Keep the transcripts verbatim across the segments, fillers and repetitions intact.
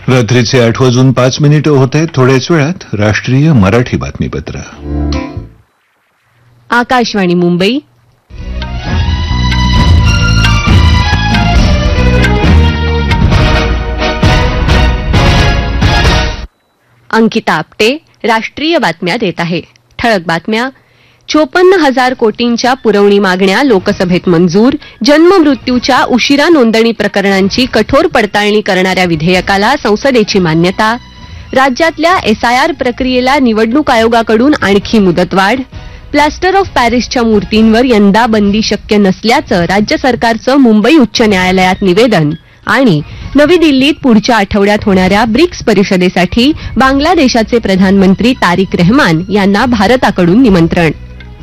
रात्रीचे आठ वाजून पाच मिनिटं होत आहेत. थोड्याच वेळात राष्ट्रीय मराठी बातमीपत्र. आकाशवाणी मुंबई. अंकिता आपटे राष्ट्रीय बातम्या देत आहे. ठळक बातम्या. चोपन्न हजार कोटींच्या पुरवणी मागण्या लोकसभेत मंजूर. जन्ममृत्यूच्या उशिरा नोंदणी प्रकरणांची कठोर पडताळणी करणाऱ्या विधेयकाला संसदेची मान्यता. राज्यातल्या एसआयआर प्रक्रियेला निवडणूक आयोगाकडून आणखी मुदतवाढ. प्लास्टर ऑफ पॅरिसच्या मूर्तींवर यंदा बंदी शक्य नसल्याचं राज्य सरकारचं मुंबई उच्च न्यायालयात निवेदन. आणि नवी दिल्लीत पुढच्या आठवड्यात होणाऱ्या ब्रिक्स परिषदेसाठी बांगलादेशाचे प्रधानमंत्री तारिक रहमान यांना भारताकडून निमंत्रण.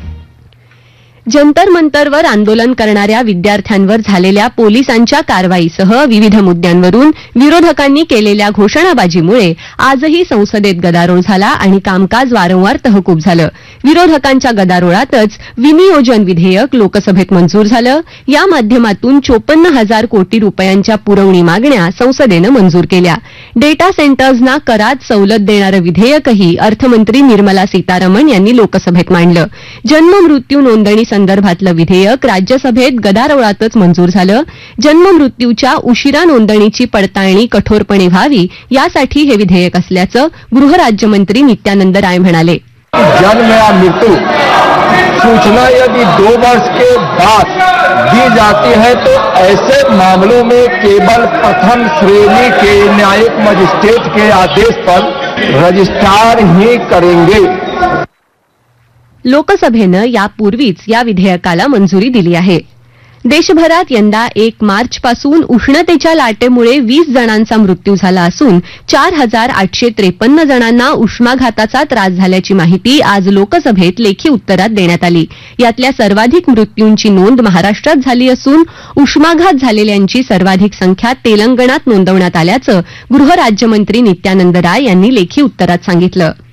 जंतर मंतरवर आंदोलन करणाऱ्या विद्यार्थ्यांवर झालेल्या पोलिसांच्या कारवाईसह विविध मुद्द्यांवरून विरोधकांनी केलेल्या घोषणाबाजीमुळे आजही संसदेत गदारोळ झाला आणि कामकाज वारंवार तहकूब झालं. विरोधकांच्या गदारोळातच विनियोजन विधेयक लोकसभेत मंजूर झालं. या माध्यमातून चोपन्न हजार कोटी रुपयांच्या पुरवणी मागण्या संसदेनं मंजूर केल्या. डेटा सेंटर्सना करात सवलत देणारं विधेयकही अर्थमंत्री निर्मला सीतारामन यांनी लोकसभेत मांडलं. जन्ममृत्यू नोंदणी संदर्भातलं विधेयक राज्यसभेत गदारोळातच मंजूर झालं. जन्ममृत्यूच्या उशिरा नोंदणीची पडताळणी कठोरपणे व्हावी यासाठी हे विधेयक असल्याचं गृहराज्यमंत्री नित्यानंद राय म्हणाले. जन्म या मृत्यु सूचना यदि दो वर्ष के बाद दी जाती है तो ऐसे मामलों में केवल प्रथम श्रेणी के न्यायिक मजिस्ट्रेट के आदेश पर रजिस्ट्रार ही करेंगे. लोकसभेनं यापूर्वीच या विधेयकाला मंजुरी दिली आहे. देशभरात यंदा एक मार्चपासून उष्णतेच्या लाटेमुळे वीस जणांचा मृत्यू झाला असून चार हजार आठशे त्रेपन्न जणांना उष्माघाताचा त्रास झाल्याची माहिती आज लोकसभेत लेखी उत्तरात देण्यात आली. यातल्या सर्वाधिक मृत्यूंची नोंद महाराष्ट्रात झाली असून उष्माघात झालेल्यांची सर्वाधिक संख्या तेलंगणात नोंदवण्यात आल्याचं गृहराज्यमंत्री नित्यानंद राय यांनी लेखी उत्तरात सांगितलं.